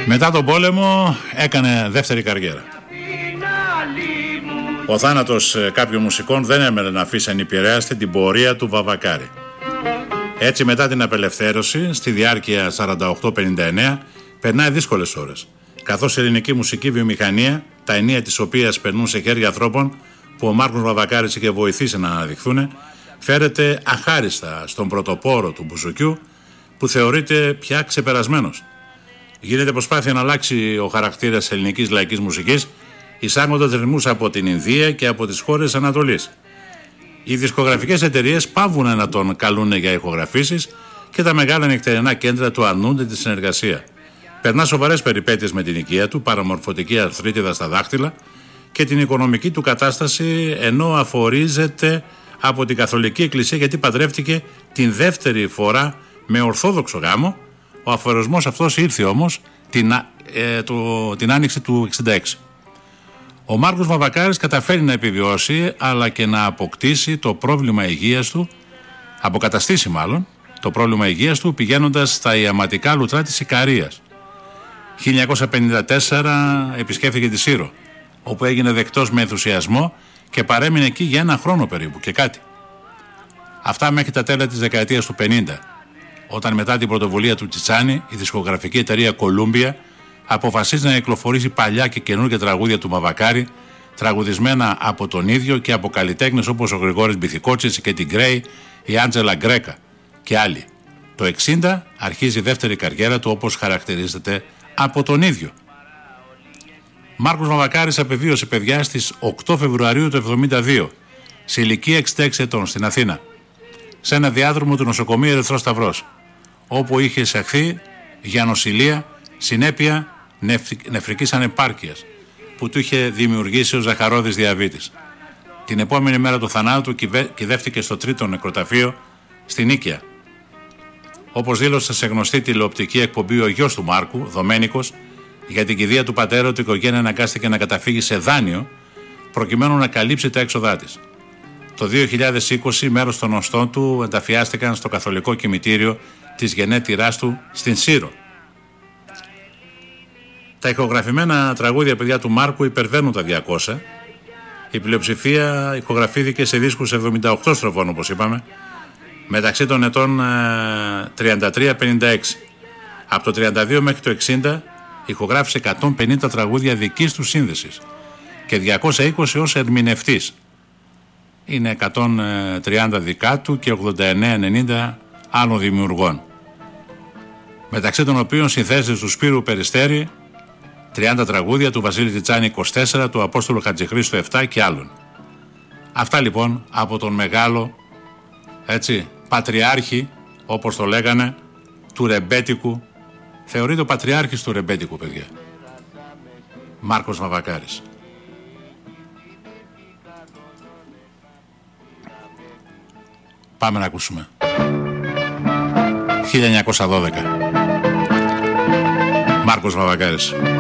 Μετά τον πόλεμο έκανε δεύτερη καριέρα. Ο θάνατος κάποιων μουσικών δεν έμενε να αφήσει ανυπηρέαστη την πορεία του Βαβακάρη. Έτσι, μετά την απελευθέρωση, στη διάρκεια 48-59, περνάει δύσκολες ώρες, καθώς η ελληνική μουσική βιομηχανία, τα ενία της οποίας περνούν σε χέρια ανθρώπων που ο Μάρκος Βαβακάρης είχε βοηθήσει να αναδειχθούν, φέρεται αχάριστα στον πρωτοπόρο του μπουζουκιού, που θεωρείται πια ξεπερασμένος. Γίνεται προσπάθεια να αλλάξει ο χαρακτήρας της ελληνικής λαϊκής μουσικής, εισάγοντας ρυθμούς από την Ινδία και από τις χώρες Ανατολής. Οι δισκογραφικές εταιρείες παύουν να τον καλούν για ηχογραφήσεις και τα μεγάλα νυχτερινά κέντρα του αρνούνται τη συνεργασία. Περνά σοβαρές περιπέτειες με την οικία του, παραμορφωτική αρθρίτιδα στα δάχτυλα και την οικονομική του κατάσταση, ενώ αφορίζεται από την Καθολική Εκκλησία γιατί παντρεύτηκε την δεύτερη φορά με ορθόδοξο γάμο. Ο αφορισμός αυτός ήρθε όμως την άνοιξη του 1966. Ο Μάρκος Βαβακάρης καταφέρει να επιβιώσει αλλά και να αποκτήσει το πρόβλημα υγείας του, αποκαταστήσει μάλλον το πρόβλημα υγείας του πηγαίνοντας στα ιαματικά λουτρά της Ικαρίας. 1954 επισκέφθηκε τη Σύρο, όπου έγινε δεκτός με ενθουσιασμό και παρέμεινε εκεί για ένα χρόνο περίπου και κάτι. Αυτά μέχρι τα τέλη της δεκαετίας του 50, όταν μετά την πρωτοβουλία του Τσιτσάνη η δισκογραφική εταιρεία Columbia αποφασίζει να κυκλοφορήσει παλιά και καινούργια τραγούδια του Βαβακάρη, τραγουδισμένα από τον ίδιο και από καλλιτέχνες όπως ο Γρηγόρης Μπιθικότσης, η Κέτι Γκρέι, η Άντζελα Γκρέκα και άλλοι. Το 1960 αρχίζει η δεύτερη καριέρα του, όπως χαρακτηρίζεται από τον ίδιο. Μάρκος Βαβακάρης απεβίωσε, παιδιά, στις 8 Φεβρουαρίου του 1972, σε ηλικία 66 ετών, στην Αθήνα, σε ένα διάδρομο του νοσοκομείου Ερυθρός Σταυρός, όπου είχε εισαχθεί για νοσηλεία συνέπεια νεφρικής ανεπάρκειας που του είχε δημιουργήσει ο ζαχαρόδης διαβήτης. Την επόμενη μέρα του θανάτου κυδεύτηκε στο τρίτο νεκροταφείο στην Νίκαια. Όπως δήλωσε σε γνωστή τηλεοπτική εκπομπή ο γιος του Μάρκου, Δομένικος, για την κηδεία του πατέρα του η οικογένεια αναγκάστηκε να καταφύγει σε δάνειο προκειμένου να καλύψει τα έξοδά της. Το 2020 μέρος των οστών του ενταφιάστηκαν στο καθολικό κημητήριο της γενέτειράς του στην Σύρο. Τα ηχογραφημένα τραγούδια, παιδιά, του Μάρκου υπερβαίνουν τα 200. Η πλειοψηφία ηχογραφήθηκε σε δίσκους 78 στροφών, όπως είπαμε, μεταξύ των ετών 33-56. Από το 32 μέχρι το 60 ηχογράφησε 150 τραγούδια δικής του σύνδεσης και 220 ως ερμηνευτής. Είναι 130 δικά του και 89-90 άλλων δημιουργών, μεταξύ των οποίων συνθέσεις του Σπύρου Περιστέρη, 30 τραγούδια, του Βασίλη Τιτσάνη 24, του Απόστολου Χατζηχρήστου 7 και άλλων. Αυτά λοιπόν από τον μεγάλο, έτσι, πατριάρχη, όπως το λέγανε, του ρεμπέτικου. Θεωρείται ο πατριάρχης του ρεμπέτικου, παιδιά, Μάρκος Βαβακάρης. Πάμε να ακούσουμε 1912, Μάρκος Βαβακάρης.